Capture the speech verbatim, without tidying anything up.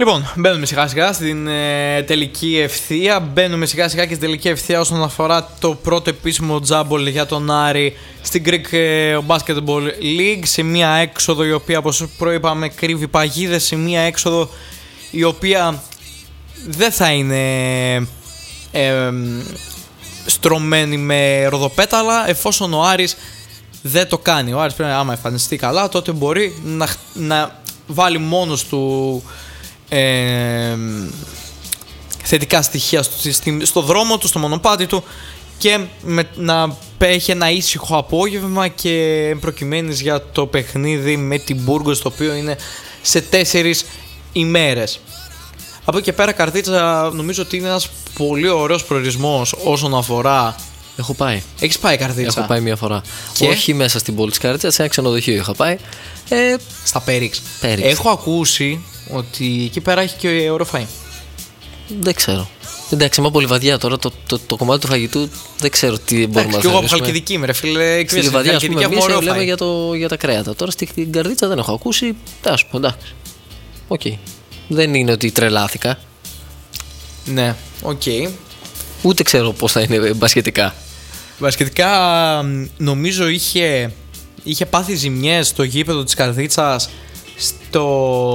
Λοιπόν, μπαίνουμε σιγά σιγά στην ε, τελική ευθεία. Μπαίνουμε σιγά σιγά και στην τελική ευθεία όσον αφορά το πρώτο επίσημο τζάμπολ για τον Άρη στην Greek Basketball League. Σε μια έξοδο η οποία, όπως προείπαμε, κρύβει παγίδες. Σε μια έξοδο η οποία δεν θα είναι ε, στρωμένη με ροδοπέταλα, εφόσον ο Άρης δεν το κάνει. Ο Άρης πρέπει, άμα εμφανιστεί καλά, τότε μπορεί να, να βάλει μόνος του Ε, θετικά στοιχεία στο, στο δρόμο του, στο μονοπάτι του και με, να έχει ένα ήσυχο απόγευμα και προκειμένης για το παιχνίδι με την Μπούργος, το οποίο είναι σε τέσσερις ημέρες. Από εκεί και πέρα, Καρδίτσα, νομίζω ότι είναι ένας πολύ ωραίος προορισμός όσον αφορά. Έχω πάει. Έχεις πάει, Καρδίτσα? Έχω πάει μια φορά. Και? Όχι μέσα στην πόλη της Καρδίτσας, σε ένα ξενοδοχείο είχα πάει. Ε, Στα Πέριξ. Πέριξ. Έχω ακούσει ότι εκεί πέρα έχει και ωραίο φαΐ. Δεν ξέρω. Εντάξει, είμαι από Λιβαδιά τώρα. Το, το, το κομμάτι του φαγητού δεν ξέρω τι μπορούμε να Εντάξει, κάνουμε. και εγώ από Χαλκιδική είμαι, ρε φίλε. Στη Λιβαδιά, ας πούμε, εμείς λέμε φαΐ. για, το, για τα κρέατα. Τώρα στην Καρδίτσα δεν έχω ακούσει. Ας πούμε, εντάξει. Οκ. Okay. Δεν είναι ότι τρελάθηκα. Ναι, οκ. Okay. Ούτε ξέρω πώς θα είναι μπασκετικά. Μπασκετικά νομίζω είχε, είχε πάθει ζημιές στο γήπεδο της Καρδίτσας στο